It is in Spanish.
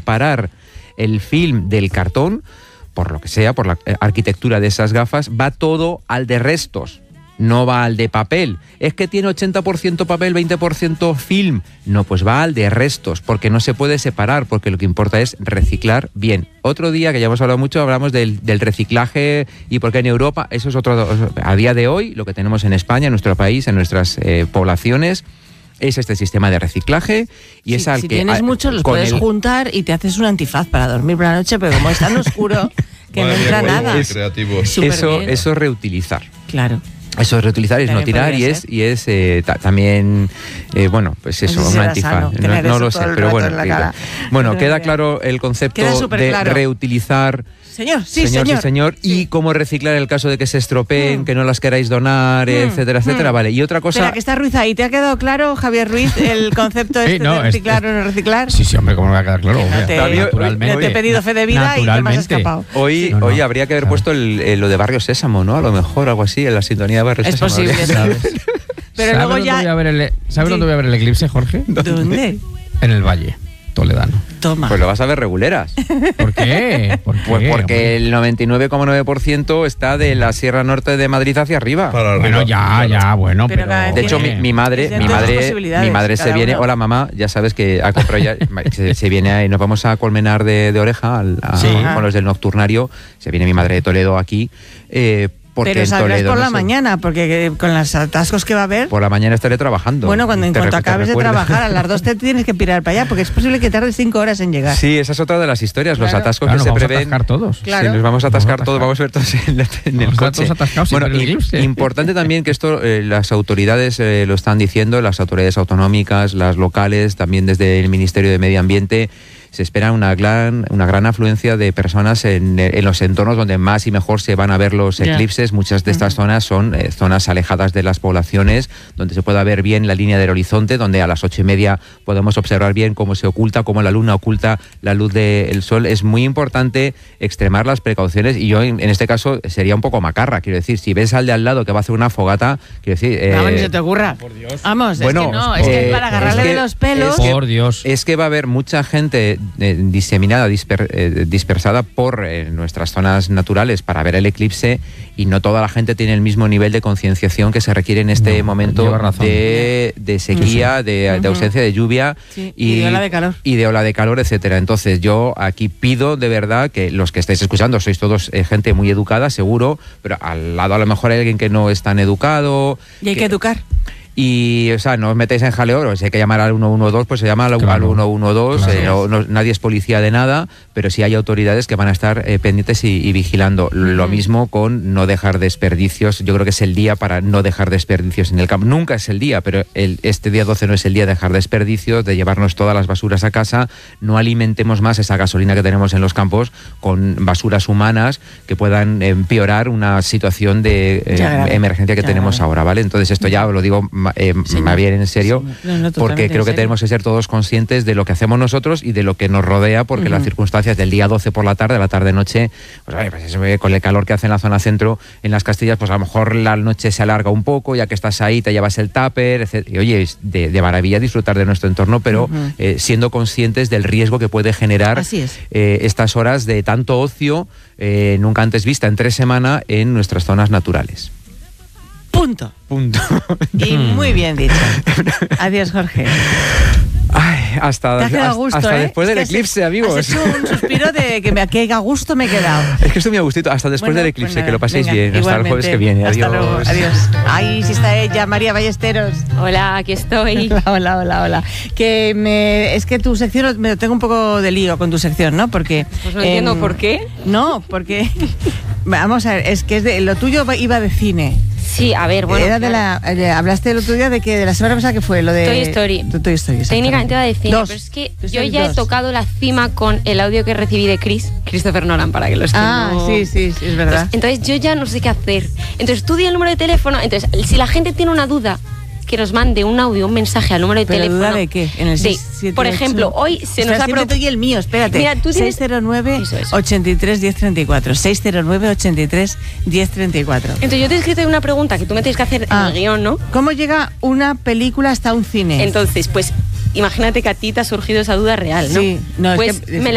separar el film del cartón, por lo que sea, por la arquitectura de esas gafas, va todo al de restos. No va al de papel. Es que tiene 80% papel, 20% film. No, pues va al de restos, porque no se puede separar, porque lo que importa es reciclar bien. Otro día, que ya hemos hablado mucho, hablamos del reciclaje y por qué en Europa. Eso es otro. A día de hoy, lo que tenemos en España, en nuestro país, en nuestras poblaciones, es este sistema de reciclaje. Y sí, si tienes muchos, los puedes juntar y te haces un antifaz para dormir por la noche, pero como es tan oscuro que no entra nada. Eso es reutilizar. Claro. Eso es reutilizar, es no tirar y es también, bueno, pues eso, no sé si un antifaz. No lo sé, pero bueno. Bueno, queda claro el concepto de reutilizar. Señor. Y cómo reciclar en el caso de que se estropeen, que no las queráis donar, etcétera, etcétera. Vale, y otra cosa... Espera, que está Ruiz ahí. ¿Te ha quedado claro, Javier Ruiz, el concepto de reciclar o no reciclar? Sí, hombre, ¿cómo me va a quedar claro? Naturalmente. Te he pedido fe de vida y te me has escapado. Hoy habría que haber puesto lo de Barrio Sésamo, ¿no? A lo mejor, algo así, en la sintonía de Barrio Sésamo. Es posible, ¿sabes? Pero luego ya... ¿Sabes dónde voy a ver el eclipse, Jorge? ¿Dónde? En el Valle Toledano. Toma. Pues lo vas a ver reguleras. ¿Por qué? Pues porque el 99,9% está de la Sierra Norte de Madrid hacia arriba. Bueno, bueno, pero... De hecho, mi madre se viene... Hola, mamá, ya sabes que ha comprado ya... se viene y nos vamos a Colmenar de Oreja, con los del Nocturnario. Se viene mi madre de Toledo aquí, pero saldrás por la mañana, porque con los atascos que va a haber... Por la mañana estaré trabajando. Bueno, en cuanto acabes de trabajar, a las 2 te tienes que pirar para allá, porque es posible que tardes 5 horas en llegar. Sí, esa es otra de las historias, los atascos que se prevén. Nos vamos a atascar todos. Sí, nos vamos a atascar todos, vamos a ver todos en el coche. Todos atascados. Bueno, importante también que esto las autoridades lo están diciendo, las autoridades autonómicas, las locales, también desde el Ministerio de Medio Ambiente. Se espera una gran afluencia de personas en los entornos donde más y mejor se van a ver los eclipses. Muchas de estas zonas son zonas alejadas de las poblaciones, donde se pueda ver bien la línea del horizonte, donde a las 8:30 podemos observar bien cómo se oculta, cómo la luna oculta la luz del sol. Es muy importante extremar las precauciones, y yo en este caso sería un poco macarra, quiero decir, si ves al de al lado que va a hacer una fogata, quiero decir... Vamos, ni se te ocurra. Por Dios. Vamos, bueno, es que para agarrarle de los pelos... Por Dios. Es que va a haber mucha gente diseminada, dispersada por nuestras zonas naturales para ver el eclipse, y no toda la gente tiene el mismo nivel de concienciación que se requiere en este momento de sequía, de ausencia de lluvia y de ola de calor. Y de ola de calor, etcétera. Entonces yo aquí pido de verdad que los que estáis escuchando sois todos gente muy educada, seguro, pero al lado a lo mejor hay alguien que no es tan educado. Y hay que educar. Y, o sea, no os metéis en jaleo, si hay que llamar al 112, pues se llama al 112, nadie es policía de nada, pero sí hay autoridades que van a estar pendientes y vigilando. Lo mismo con no dejar desperdicios. Yo creo que es el día para no dejar desperdicios en el campo. Nunca es el día, pero este día 12 no es el día de dejar desperdicios, de llevarnos todas las basuras a casa. No alimentemos más esa gasolina que tenemos en los campos con basuras humanas que puedan empeorar una situación de emergencia que tenemos ahora, ¿vale? Entonces esto ya os lo digo más bien en serio, porque creo que tenemos que ser todos conscientes de lo que hacemos nosotros y de lo que nos rodea, porque las circunstancias del día 12 por la tarde, la tarde-noche, pues eso, con el calor que hace en la zona centro, en las Castillas, pues a lo mejor la noche se alarga un poco, ya que estás ahí, te llevas el tupper, etc. Y oye, es de maravilla disfrutar de nuestro entorno, pero siendo conscientes del riesgo que puede generar estas horas de tanto ocio, nunca antes vista en 3 semanas en nuestras zonas naturales. Punto. Y muy bien dicho. Adiós, Jorge. Ay, hasta después del eclipse, amigos. Has hecho un suspiro de que a gusto me he quedado. Es que estoy muy a gustito. Hasta después del eclipse, pues nada, que lo paséis bien. Hasta el jueves que viene. Adiós. Hasta luego. Adiós. Ahí sí está ella, María Ballesteros. Hola, aquí estoy. Hola. Es que tu sección, me tengo un poco de lío con tu sección, ¿no? Porque... Pues no entiendo por qué. No, porque... Vamos a ver, es que lo tuyo iba de cine. Sí, a ver, bueno. Era hablaste el otro día de la semana pasada, que fue lo de Toy Story. Toy Story, técnicamente va de cine, pero es que yo ya he tocado la cima con el audio que recibí de Christopher Nolan, para que lo escuchen. Sí, es verdad. Entonces yo ya no sé qué hacer. Entonces tú di el número de teléfono. Entonces, si la gente tiene una duda, que nos mande un audio, un mensaje al número de teléfono. ¿Duda de qué? En el por ejemplo, hoy se nos ha propuesto... el mío, espérate. Mira, tú tienes... 609-83-1034. 609-83-1034. Entonces yo te he escrito una pregunta que tú me tienes que hacer en el guión, ¿no? ¿Cómo llega una película hasta un cine? Entonces, pues, imagínate que a ti te ha surgido esa duda real, ¿no? Sí. No, pues